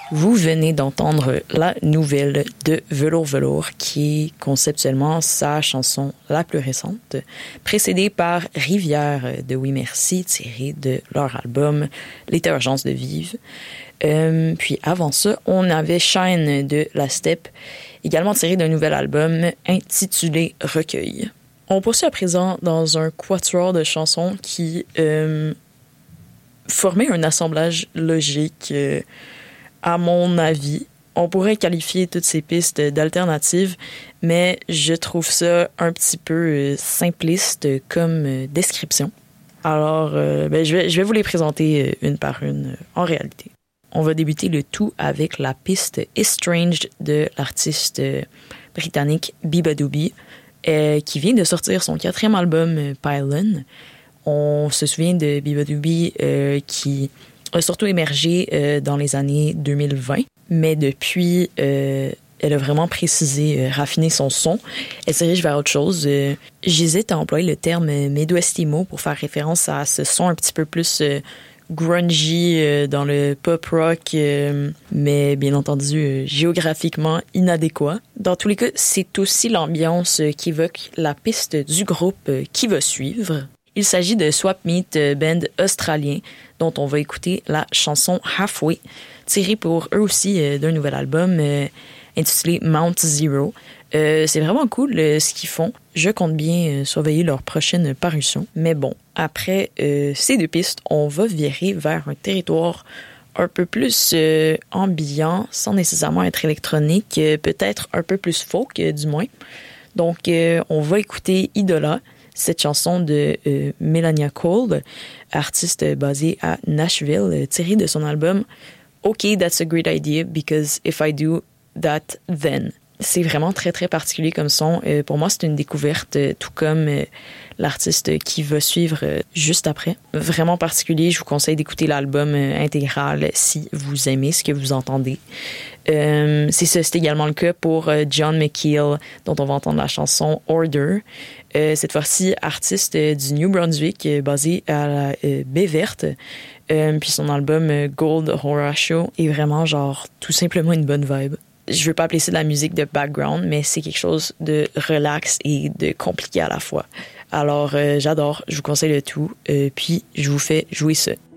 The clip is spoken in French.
Vous venez d'entendre la nouvelle de Velours Velours, qui est conceptuellement sa chanson la plus récente, précédée par Rivière de Oui Merci, tirée de leur album L'été urgence de vivre. Puis avant ça, on avait Shine de La Steppe, également tiré d'un nouvel album intitulé Recueil. On poursuit à présent dans un quatuor de chansons qui formait un assemblage logique. À mon avis, on pourrait qualifier toutes ces pistes d'alternatives, mais je trouve ça un petit peu simpliste comme description. Alors, je vais vous les présenter une par une en réalité. On va débuter le tout avec la piste Estranged de l'artiste britannique Beabadoobee, qui vient de sortir son 4e album Pylon. On se souvient de Beabadoobee qui a surtout émergé dans les années 2020, mais depuis, elle a vraiment précisé, raffiné son son. Elle se dirige vers autre chose. J'hésite à employer le terme Midwest-emo pour faire référence à ce son un petit peu plus grungy dans le pop rock, mais bien entendu géographiquement inadéquat. Dans tous les cas, c'est aussi l'ambiance qu'évoque la piste du groupe qui va suivre. Il s'agit de Swap Meet, band australien, dont on va écouter la chanson Halfway, tirée pour eux aussi d'un nouvel album intitulé Mount Zero. C'est vraiment cool ce qu'ils font. Je compte bien surveiller leur prochaine parution. Mais bon, après ces deux pistes, on va virer vers un territoire un peu plus ambiant, sans nécessairement être électronique, peut-être un peu plus folk du moins. Donc, on va écouter Idola, cette chanson de Melania Cole, artiste basée à Nashville, tirée de son album OK, That's a Great Idea, Because If I Do That, Then. C'est vraiment très, très particulier comme son. Pour moi, c'est une découverte, tout comme l'artiste qui va suivre juste après. Vraiment particulier. Je vous conseille d'écouter l'album intégral si vous aimez ce que vous entendez. C'est également le cas pour John McKeel, dont on va entendre la chanson Order. Cette fois-ci, artiste du New Brunswick, basé à la Baie Verte. Puis son album Gold Horror Show est vraiment tout simplement une bonne vibe. Je veux pas appeler ça de la musique de background, mais c'est quelque chose de relax et de compliqué à la fois. Alors, j'adore, je vous conseille le tout, puis je vous fais jouer ça.